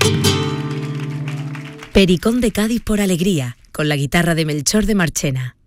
Pericón de Cádiz por alegría, con la guitarra de Melchor de Marchena.